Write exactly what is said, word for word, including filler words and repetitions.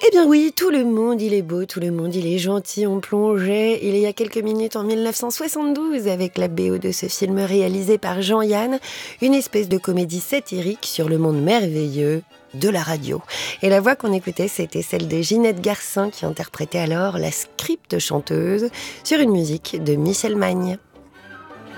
Eh bien oui, tout le monde il est beau, tout le monde il est gentil. On plongeait il y a quelques minutes en mille neuf cent soixante-douze avec la B O de ce film réalisé par Jean-Yann, une espèce de comédie satirique sur le monde merveilleux de la radio. Et la voix qu'on écoutait, c'était celle de Ginette Garcin qui interprétait alors la script chanteuse sur une musique de Michel Magne.